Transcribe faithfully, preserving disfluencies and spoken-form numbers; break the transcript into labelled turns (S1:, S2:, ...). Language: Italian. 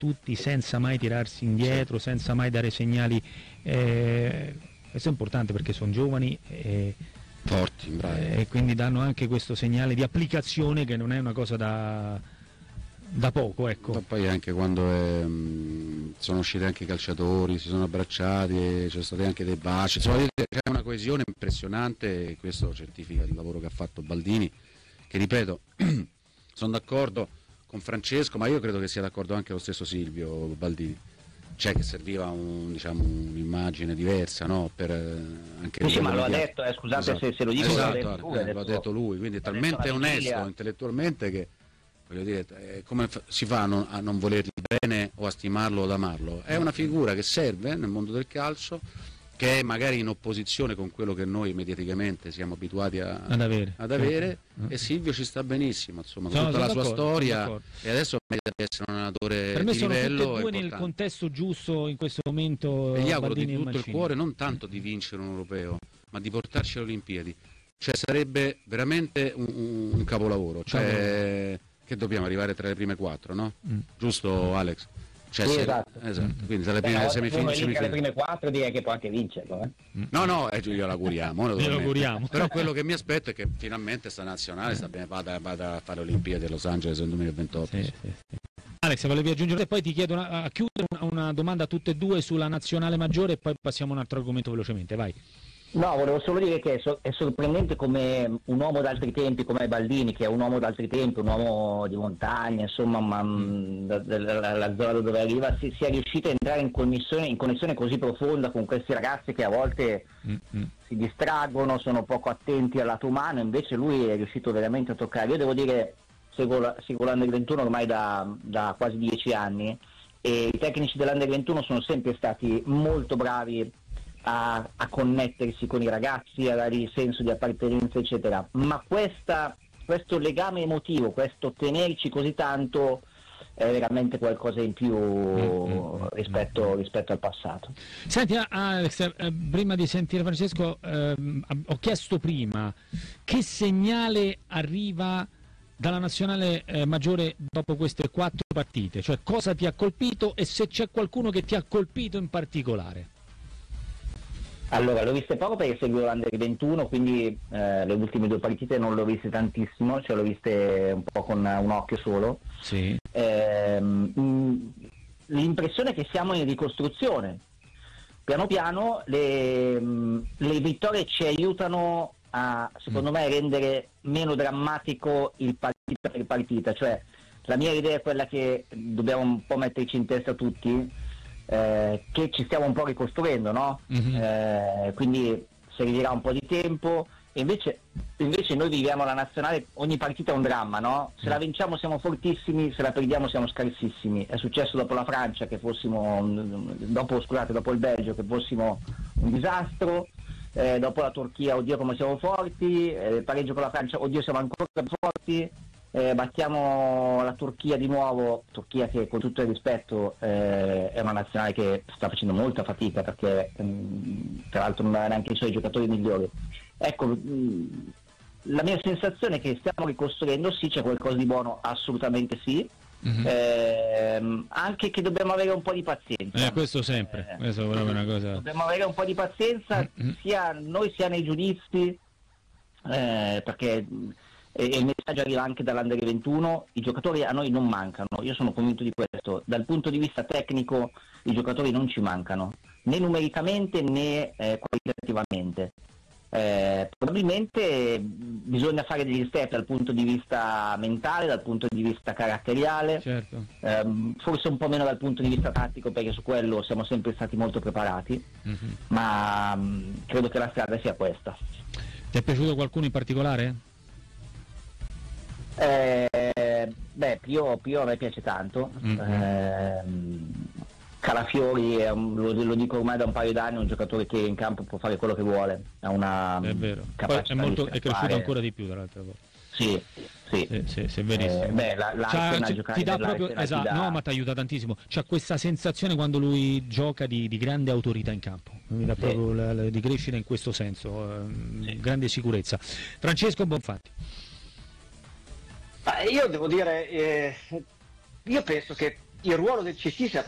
S1: tutti senza mai tirarsi indietro, senza mai dare segnali. Eh, questo è importante perché sono giovani e
S2: forti, bravi.
S1: E quindi danno anche questo segnale di applicazione che non è una cosa da, da poco, ecco.
S2: Ma poi anche quando è, mh, sono usciti anche i calciatori, si sono abbracciati, c'è sono stati anche dei baci, insomma c'è una coesione impressionante e questo certifica il lavoro che ha fatto Baldini, che ripeto, sono d'accordo con Francesco, ma io credo che sia d'accordo anche lo stesso Silvio Baldini. Cioè che serviva un, diciamo, un'immagine diversa, no? Per, anche
S3: sì, ma lo ha detto, eh, scusate
S2: esatto.
S3: se, se lo dico,
S2: esatto,
S3: l'ha detto, lui,
S2: eh,
S3: ha detto,
S2: l'ha detto lui, quindi è talmente onesto intellettualmente che, voglio dire, eh, come fa, si fa a non, a non volergli bene o a stimarlo o ad amarlo? È una figura che serve nel mondo del calcio, che è magari in opposizione con quello che noi mediaticamente siamo abituati a,
S1: ad avere,
S2: ad avere
S1: certo.
S2: E Silvio ci sta benissimo, insomma, con
S1: no,
S2: tutta la sua storia, e adesso merita di essere un allenatore
S1: per me
S2: di
S1: sono
S2: livello
S1: tutti e due
S2: importante.
S1: nel contesto giusto in questo momento,
S2: e gli auguro
S1: Baldini
S2: di tutto il cuore non tanto di vincere un europeo, ma di portarci alle Olimpiadi, cioè sarebbe veramente un, un capolavoro, cioè che dobbiamo arrivare tra le prime quattro, no? Mm. Giusto Alex? Cioè,
S3: sì,
S2: se,
S3: esatto.
S2: esatto, quindi tra le
S3: Beh,
S2: prime semifinali,
S3: semifinali. Le prime quattro direi che può anche vincerlo, eh?
S2: No, no, eh, glielo auguriamo,
S1: glielo auguriamo.
S2: Però quello che mi aspetto è che finalmente sta nazionale sta bene, vada, vada a fare le Olimpiadi a Los Angeles nel duemilaventotto.
S1: Sì, sì, sì. Alex, volevi aggiungere? Poi ti chiedo una, a chiudere una, una domanda a tutte e due sulla nazionale maggiore e poi passiamo a un altro argomento velocemente, vai.
S3: No, volevo solo dire che è, so- è sorprendente come un uomo d'altri tempi come Baldini, che è un uomo d'altri tempi, un uomo di montagna, insomma, ma, mm. da, da, da, la zona da dove arriva, si, sia riuscito a entrare in connessione, in connessione così profonda con questi ragazzi che a volte mm-hmm. si distraggono, sono poco attenti al lato umano, invece lui è riuscito veramente a toccare. Io devo dire, seguo, seguo l'Under ventuno ormai da, da quasi dieci anni e i tecnici dell'Under ventuno sono sempre stati molto bravi A, a connettersi con i ragazzi, a dare il senso di appartenenza eccetera, ma questa, questo legame emotivo, questo tenerci così tanto è veramente qualcosa in più mm-hmm. rispetto, rispetto al passato.
S1: Senti Alex, eh, prima di sentire Francesco, eh, ho chiesto prima che segnale arriva dalla nazionale eh, maggiore dopo queste quattro partite, cioè cosa ti ha colpito e se c'è qualcuno che ti ha colpito in particolare.
S3: Allora, l'ho viste poco perché seguo l'Under ventuno, quindi eh, le ultime due partite non le ho viste tantissimo, cioè l'ho viste un po' con un occhio solo.
S1: Sì.
S3: Eh, mh, l'impressione è che siamo in ricostruzione. Piano piano le, mh, le vittorie ci aiutano a, secondo mm. me, rendere meno drammatico il partita per partita. Cioè, la mia idea è quella che dobbiamo un po' metterci in testa tutti, Eh, che ci stiamo un po' ricostruendo, no? Mm-hmm. Eh, quindi servirà un po' di tempo e invece, invece noi viviamo la nazionale, ogni partita è un dramma, no? Se la vinciamo siamo fortissimi, se la perdiamo siamo scarsissimi. È successo dopo la Francia che fossimo dopo, scusate, dopo il Belgio che fossimo un disastro, eh, dopo la Turchia oddio come siamo forti, eh, il pareggio con la Francia oddio siamo ancora forti. Eh, battiamo la Turchia di nuovo, Turchia che con tutto il rispetto eh, è una nazionale che sta facendo molta fatica perché mh, tra l'altro non ha neanche i suoi giocatori migliori. Ecco, mh, la mia sensazione è che stiamo ricostruendo, sì c'è qualcosa di buono, assolutamente sì, mm-hmm. eh, anche che dobbiamo avere un po' di pazienza.
S1: Eh, questo sempre, eh, questo è una cosa.
S3: Dobbiamo avere un po' di pazienza mm-hmm. sia noi sia nei giudizi, eh, perché e il messaggio arriva anche dall'Under ventuno, i giocatori a noi non mancano, io sono convinto di questo, dal punto di vista tecnico i giocatori non ci mancano, né numericamente né eh, qualitativamente, eh, probabilmente bisogna fare degli step dal punto di vista mentale, dal punto di vista caratteriale,
S1: certo.
S3: ehm, forse un po' meno dal punto di vista tattico perché su quello siamo sempre stati molto preparati, mm-hmm. ma mh, credo che la strada sia questa.
S1: Ti è piaciuto qualcuno in particolare?
S3: Eh, beh, Pio, Pio a me piace tanto, mm-hmm. eh, Calafiori è un, lo, lo dico ormai da un paio d'anni, è un giocatore che in campo può fare quello che vuole, ha una
S1: è vero.
S3: capacità.
S1: Poi è, molto,
S3: di
S1: è cresciuto ancora di più dall'altra volta.
S3: Sì, sì,
S1: sì, sì, sì è verissimo.
S3: Eh, beh, la, la
S1: c- ti dà proprio, esatto,
S3: dà...
S1: no, ma ti aiuta tantissimo. C'ha questa sensazione quando lui gioca di, di grande autorità in campo, mi dà sì. proprio la, la, di crescita in questo senso, eh, sì. grande sicurezza. Francesco Bonfatti.
S4: Ah, io devo dire, eh, io penso che il ruolo del cestista